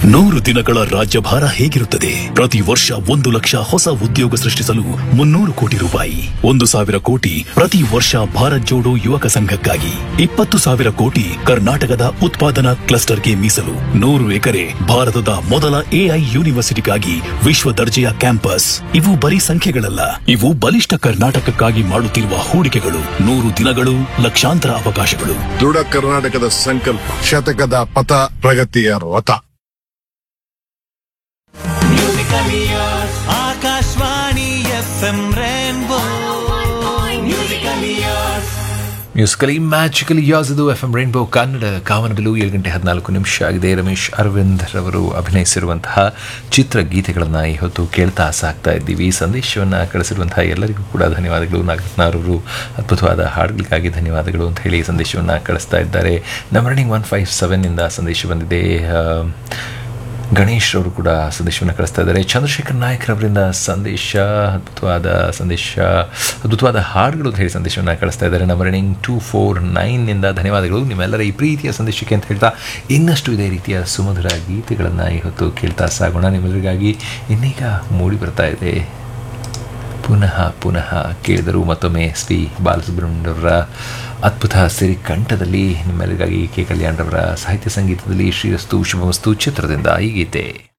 100 ದಿನಗಳ ರಾಜ್ಯಭಾರ ಹೇಗಿರುತ್ತದೆ? ಪ್ರತಿ ವರ್ಷ 1 ಲಕ್ಷ ಹೊಸ ಉದ್ಯೋಗ ಸೃಷ್ಟಿಸಲು 300 ಕೋಟಿ ರೂಪಾಯಿ, 1,000 ಕೋಟಿ ಪ್ರತಿ ವರ್ಷ ಭಾರತ್ ಜೋಡೋ ಯುವಕ ಸಂಘಕ್ಕಾಗಿ, 20,000 ಕೋಟಿ ಕರ್ನಾಟಕದ ಉತ್ಪಾದನಾ ಕ್ಲಸ್ಟರ್ಗೆ ಮೀಸಲು, 100 ಎಕರೆ ಭಾರತದ ಮೊದಲ AI ಯೂನಿವರ್ಸಿಟಿಗಾಗಿ ವಿಶ್ವ ದರ್ಜೆಯ ಕ್ಯಾಂಪಸ್. ಇವು ಬರೀ ಸಂಖ್ಯೆಗಳಲ್ಲ, ಇವು ಬಲಿಷ್ಠ ಕರ್ನಾಟಕಕ್ಕಾಗಿ ಮಾಡುತ್ತಿರುವ ಹೂಡಿಕೆಗಳು. 100 ದಿನಗಳು, ಲಕ್ಷಾಂತರ ಅವಕಾಶಗಳು. ದೃಢ ಕರ್ನಾಟಕದ ಸಂಕಲ್ಪ, ಶತಕದ ಪಥ, ಪ್ರಗತಿಯ ರಥ. Akashvani FM rainbow musically magically as ಇದು FM ರೇನ್ಬೋ ಕನ್ನಡ ಕಾಮನಬಿಲ್ಲು. 7:14 ಆಗಿದೆ. ರಮೇಶ್ ಅರವಿಂದ್ ರವರು ಅಭಿನಯಿಸಿರುವಂತಹ ಚಿತ್ರಗೀತೆಗಳನ್ನು ಇವತ್ತು ಕೇಳ್ತಾ ಸಾಕ್ತಾ ಇದ್ದೀವಿ. ಸಂದೇಶವನ್ನು ಕಳಿಸಿರುವಂತಹ ಎಲ್ಲರಿಗೂ ಕೂಡ ಧನ್ಯವಾದಗಳು. ನಾಗರತ್ನವರು ಅದ್ಭುತವಾದ ಹಾಡುಗಳಿಗಾಗಿ ಧನ್ಯವಾದಗಳು ಅಂತ ಹೇಳಿ ಸಂದೇಶವನ್ನು ಕಳಿಸ್ತಾ ಇದ್ದಾರೆ. ನಂಬರ್ 157 ಸಂದೇಶ ಬಂದಿದೆ. ಗಣೇಶ್ ಅವರು ಕೂಡ ಸಂದೇಶವನ್ನು ಕಳಿಸ್ತಾ ಇದ್ದಾರೆ. ಚಂದ್ರಶೇಖರ್ ನಾಯಕ್ ಅವರಿಂದ ಸಂದೇಶ, ಅದ್ಭುತವಾದ ಹಾಡುಗಳು ಅಂತ ಹೇಳಿ ಸಂದೇಶವನ್ನು ಕಳಿಸ್ತಾ ಇದ್ದಾರೆ. ನಂಬರ್ 249 ಧನ್ಯವಾದಗಳು ನಿಮ್ಮೆಲ್ಲರ ಈ ಪ್ರೀತಿಯ ಸಂದೇಶಕ್ಕೆ ಅಂತ ಹೇಳ್ತಾ ಇನ್ನಷ್ಟು ಇದೇ ರೀತಿಯ ಸುಮಧುರ ಗೀತೆಗಳನ್ನು ಇವತ್ತು ಕೇಳ್ತಾ ಸಾಗೋಣ. ನಿಮ್ಮೆಲ್ಲರಿಗಾಗಿ ಇನ್ನೀಗ ಮೂಡಿ ಬರ್ತಾ ಇದೆ ಪುನಃ ಕೇಳಿದರು ಮತ್ತೊಮ್ಮೆ SP ಬಾಲಸುಬ್ರಹ್ಮಣ್ಯವರ ಅದ್ಭುತ ಸಿರಿ ಕಂಠದಲ್ಲಿ ನಿಮ್ಮೆಲ್ಲರಿಗಾಗಿ ಕೆ ಕಲ್ಯಾಣ್ರವರ ಸಾಹಿತ್ಯ ಸಂಗೀತದಲ್ಲಿ ಶ್ರೀರಸ್ತು ಶುಭಮಸ್ತು ಚಿತ್ರದಿಂದ ಈ ಗೀತೆ.